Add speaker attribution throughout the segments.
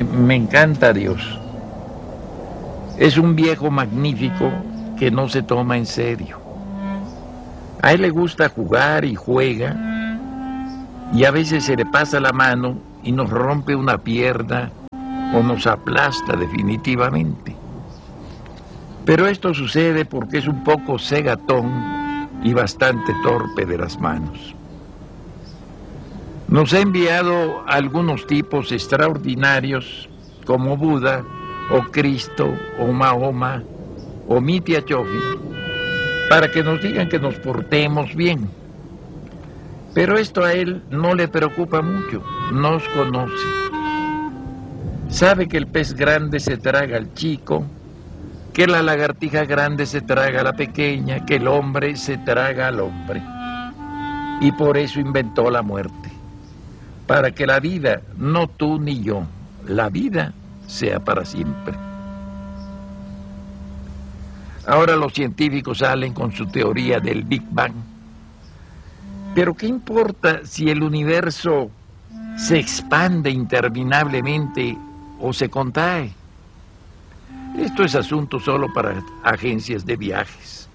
Speaker 1: Me encanta Dios. Es un viejo magnífico que no se toma en serio. A él le gusta jugar y juega, y a veces se le pasa la mano y nos rompe una pierna o nos aplasta definitivamente. Pero esto sucede porque es un poco cegatón y bastante torpe de las manos. Nos ha enviado algunos tipos extraordinarios como Buda o Cristo o Mahoma o Mitya Chofi para que nos digan que nos portemos bien. Pero esto a él no le preocupa mucho, nos conoce. Sabe que el pez grande se traga al chico, que la lagartija grande se traga a la pequeña, que el hombre se traga al hombre. Y por eso inventó la muerte, para que la vida, no tú ni yo, la vida sea para siempre. Ahora los científicos salen con su teoría del Big Bang. Pero ¿qué importa si el universo se expande interminablemente o se contrae? Esto es asunto solo para agencias de viajes.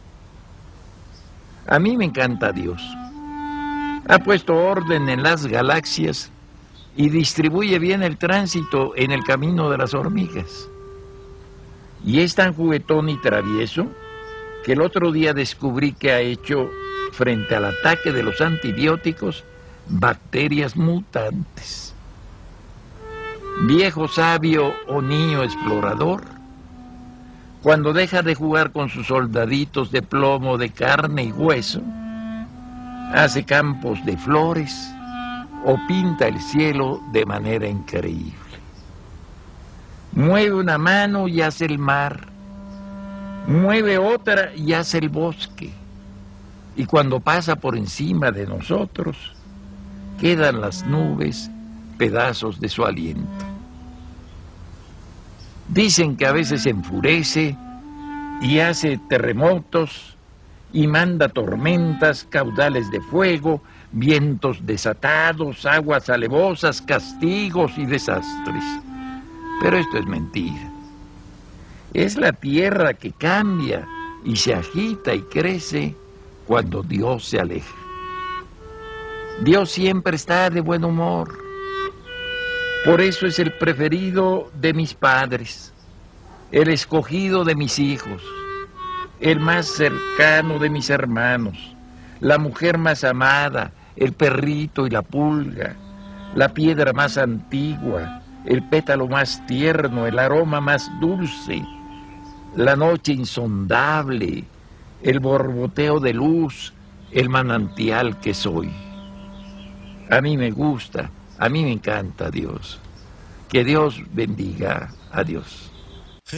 Speaker 1: A mí me encanta Dios. Ha puesto orden en las galaxias y distribuye bien el tránsito en el camino de las hormigas. Y es tan juguetón y travieso que el otro día descubrí que ha hecho, frente al ataque de los antibióticos, bacterias mutantes. Viejo sabio o niño explorador, cuando deja de jugar con sus soldaditos de plomo de carne y hueso, hace campos de flores o pinta el cielo de manera increíble. Mueve una mano y hace el mar, mueve otra y hace el bosque, y cuando pasa por encima de nosotros, quedan las nubes, pedazos de su aliento. Dicen que a veces se enfurece y hace terremotos y manda tormentas, caudales de fuego, vientos desatados, aguas alevosas, castigos y desastres. Pero esto es mentira. Es la tierra que cambia y se agita y crece cuando Dios se aleja. Dios siempre está de buen humor. Por eso es el preferido de mis padres, el escogido de mis hijos, el más cercano de mis hermanos, la mujer más amada, el perrito y la pulga, la piedra más antigua, el pétalo más tierno, el aroma más dulce, la noche insondable, el borboteo de luz, el manantial que soy. A mí me gusta, a mí me encanta Dios. Que Dios bendiga a Dios.